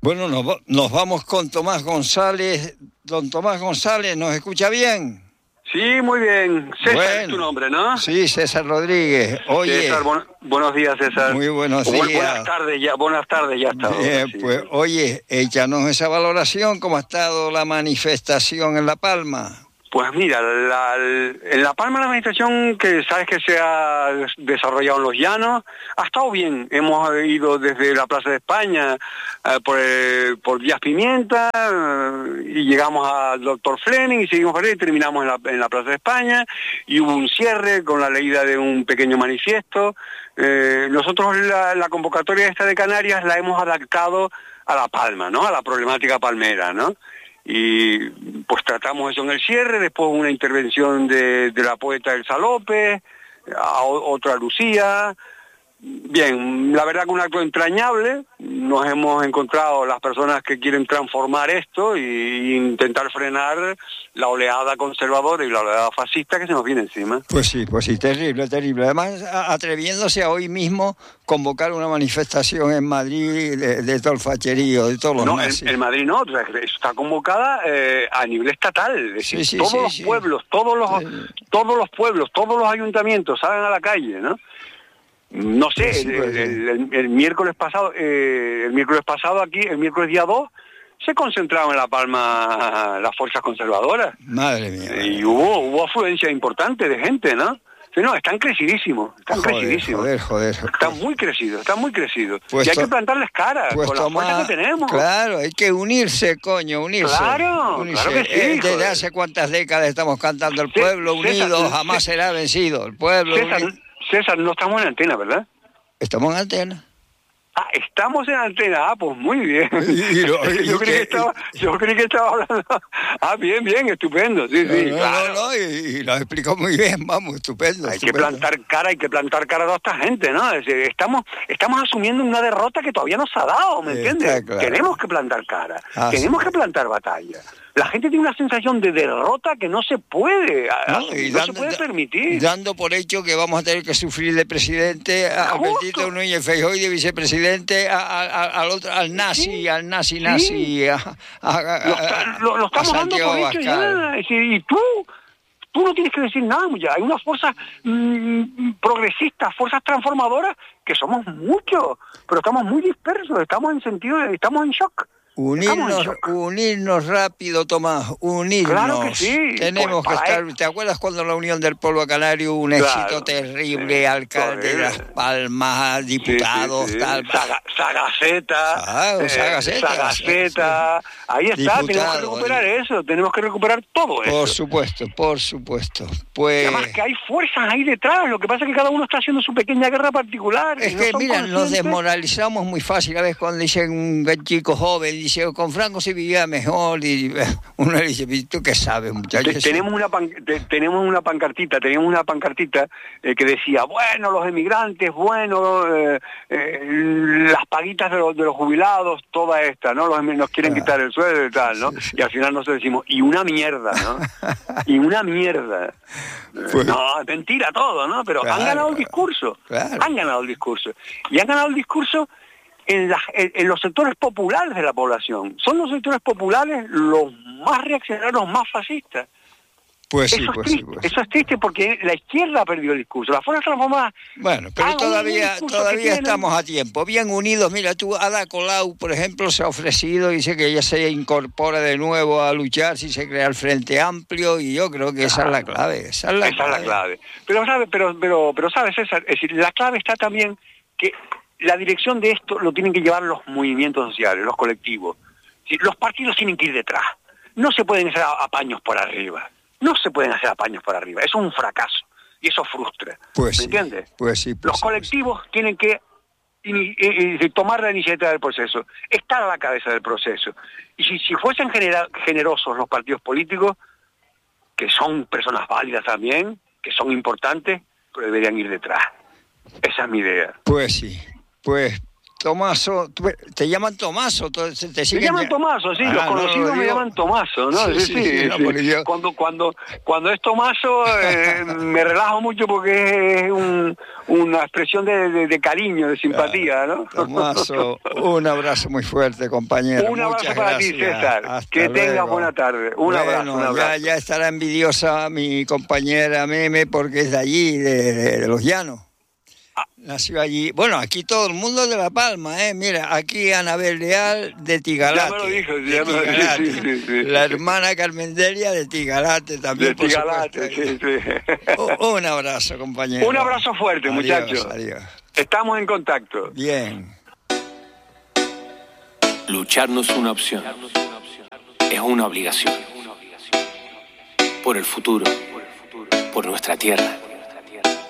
Bueno, nos vamos con Tomás González. Don Tomás González, ¿nos escucha bien? Sí, muy bien. César, bueno, es tu nombre, ¿no? Sí, César Rodríguez. Oye, César, buenos días, César. Muy buenos días. Buenas tardes ya está. Sí. Pues, oye, échanos esa valoración, ¿cómo ha estado la manifestación en La Palma? Pues mira, en La Palma la manifestación que sabes que se ha desarrollado en Los Llanos ha estado bien. Hemos ido desde la Plaza de España por Díaz Pimienta y llegamos al Doctor Fleming y seguimos por ahí y terminamos en la Plaza de España y hubo un cierre con la leída de un pequeño manifiesto. Nosotros la convocatoria esta de Canarias la hemos adaptado a La Palma, ¿no? A la problemática palmera, ¿no? Y pues tratamos eso en el cierre, después una intervención de la poeta Elsa López, otra Lucía. Bien, la verdad que un acto entrañable. Nos hemos encontrado las personas que quieren transformar esto e intentar frenar la oleada conservadora y la oleada fascista que se nos viene encima. Pues sí, terrible. Además, atreviéndose a hoy mismo convocar una manifestación en Madrid de todo el facherío, de todos los nazis. En Madrid no, está convocada a nivel estatal. Es decir, todos los pueblos, todos los ayuntamientos salgan a la calle, ¿no? No sé, el miércoles pasado aquí, el miércoles día 2, se concentraron en La Palma las fuerzas conservadoras. Madre mía. Y hubo afluencia importante de gente, ¿no? Sí, no, están crecidísimos. Joder. Están muy crecidos. Pues y hay que plantarles cara con la fuerza que tenemos. Claro, hay que unirse. Claro que sí. Desde hace cuántas décadas estamos cantando el pueblo unido, jamás será vencido. El pueblo unido. César, no estamos en antena, ¿verdad? Estamos en antena. Ah, estamos en antena. Ah, pues muy bien. Yo creí que estaba hablando. Ah, bien, estupendo. Sí, claro. No, y lo explicó muy bien, vamos, estupendo. Hay que plantar cara a toda esta gente, ¿no? Es decir, estamos asumiendo una derrota que todavía no se ha dado, ¿me entiendes? Claro. Tenemos que plantar cara, tenemos que plantar batalla. La gente tiene una sensación de derrota que no se puede, se puede permitir. Dando por hecho que vamos a tener que sufrir de presidente a Albertito Núñez Feijóo y de vicepresidente al nazi, lo estamos dando por hecho ya. Y tú no tienes que decir nada, ya. Hay unas fuerzas progresistas, fuerzas transformadoras, que somos muchos, pero estamos muy dispersos, estamos en shock. Unirnos rápido, Tomás, unirnos. Claro que sí. Tenemos que estar. ¿Te acuerdas cuando la Unión del Pueblo Canario hubo un éxito terrible? Alcalde de Las Palmas, diputados, tal. Sagaceta. Ahí está, tenemos que recuperar eso, tenemos que recuperar todo eso. Por supuesto. Pues... Además que hay fuerzas ahí detrás, lo que pasa es que cada uno está haciendo su pequeña guerra particular. Es que, mira, nos desmoralizamos muy fácil. A veces cuando dicen un chico joven, dice, con Franco se vivía mejor, y uno le dice, ¿tú qué sabes, muchachos? Teníamos una pancartita que decía, bueno, los emigrantes, las paguitas de los jubilados, toda esta, ¿no? Nos quieren quitar el sueldo y tal, ¿no? Sí. Y al final nosotros decimos, y una mierda, ¿no? Y una mierda. Pues, no, mentira todo, ¿no? Pero han ganado el discurso. Han ganado el discurso. Y han ganado el discurso en los sectores populares de la población. Son los sectores populares los más reaccionarios, los más fascistas. Eso es triste porque la izquierda ha perdido el discurso. Las fuerzas transformadas... Bueno, pero todavía estamos a tiempo. Bien unidos. Mira, Ada Colau, por ejemplo, se ha ofrecido, dice que ella se incorpora de nuevo a luchar si se crea el Frente Amplio, y yo creo que esa es la clave. Esa es la clave. Pero sabes, César, es decir, la clave está también que la dirección de esto lo tienen que llevar los movimientos sociales, los colectivos. Los partidos tienen que ir detrás. No se pueden hacer apaños por arriba. Eso es un fracaso y eso frustra. ¿Me entiendes? Los colectivos tienen que tomar la iniciativa del proceso, estar a la cabeza del proceso. Y si fuesen generosos los partidos políticos, que son personas válidas también, que son importantes, pero deberían ir detrás. Esa es mi idea. Pues Tomaso, te llaman Tomaso, te me llaman Tomaso, sí, los conocidos me llaman Tomaso, ¿no? Sí. Cuando es Tomaso me relajo mucho porque es una expresión de cariño, de simpatía, ¿no? Tomaso, un abrazo muy fuerte, compañero. Un abrazo para ti, César. Hasta que luego. tengas buena tarde. Un abrazo. Ya estará envidiosa mi compañera Meme porque es de allí, de Los Llanos. Nació allí. Bueno, aquí todo el mundo de La Palma, Mira, aquí Anabel Leal de Tigalate. Ya me lo dijo, sí. La hermana Carmen Delia de Tigalate también. De Tigalate, sí. Un abrazo, compañero. Un abrazo fuerte, muchachos. Adiós. Estamos en contacto. Bien. Luchar no es una opción, es una obligación. Por el futuro, por nuestra tierra.